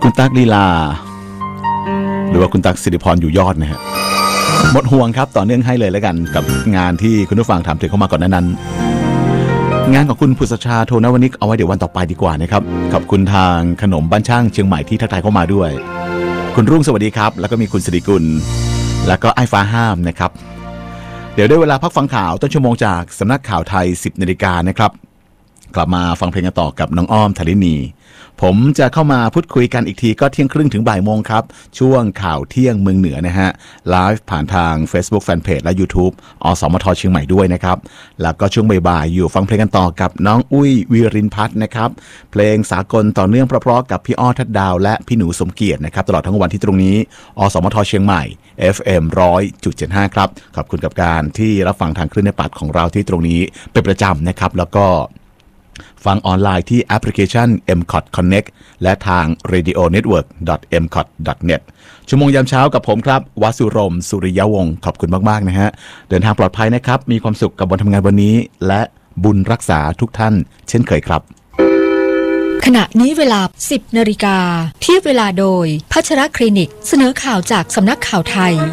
คุณตั๊กลีลาหรือว่าคุณตั๊กสิริพรอยู่ยอดนะฮะหมดห่วงครับต่อเนื่องให้เลยแล้วกันกับงานที่คุณผู้ฟังถามถึงเข้ามาก่อนนั้นงานของคุณพุทธชาโทนวนิกเอาไว้เดี๋ยววันต่อไปดีกว่านะครับขอบคุณทางขนมบ้านช่างเชียงใหม่ที่ทักทายเข้ามาด้วยคุณรุ่งสวัสดีครับแล้วก็มีคุณสิริกุลแล้วก็ไอ้ฟ้าห้ามนะครับเดี๋ยวได้เวลาพักฟังข่าวต้นชั่วโมงจากสำนักข่าวไทย 10 นาฬิกานะครับกลับมาฟังเพลงกันต่อกับน้องอ้อมธรินีผมจะเข้ามาพูดคุยกันอีกทีก็เที่ยงครึ่งถึงบ่ายโมงครับช่วงข่าวเที่ยงเมืองเหนือนะฮะไลฟ์ผ่านทาง Facebook Fanpage และ YouTube อสมทเชียงใหม่ด้วยนะครับแล้วก็ช่วงบ่ายๆอยู่ฟังเพลงกันต่อกับน้องอุ้ยวีรินพัฒน์นะครับเพลงสากลต่อเนื่องเพราะๆกับพี่อ้อทัดดาวและพี่หนูสมเกียรตินะครับตลอดทั้งวันที่ตรงนี้อสมทเชียงใหม่ FM 100.75 ครับขอบคุณกับการที่รับฟังทางคลื่นในปัดของเราที่ตรงนี้เป็นประจำนะครับแล้วก็ฟังออนไลน์ที่แอปพลิเคชัน MCOT Connect และทาง radionetwork.mcot.net ชั่วโมงยามเช้ากับผมครับวสุรมสุริยวงศ์ขอบคุณมากๆนะฮะเดินทางปลอดภัยนะครับมีความสุขกับวันทำงานวันนี้และบุญรักษาทุกท่านเช่นเคยครับขณะนี้เวลา 10 นาฬิกาเทียบเวลาโดยพัชรคลินิกเสนอข่าวจากสำนักข่าวไทย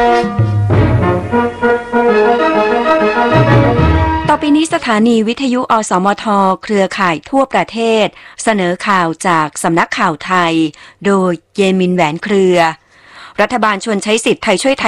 ต่อไปนี้สถานีวิทยุอสมทเครือข่ายทั่วประเทศเสนอข่าวจากสำนักข่าวไทยโดยเยมินแหวนเครือรัฐบาลชวนใช้สิทธิ์ไทยช่วยไทย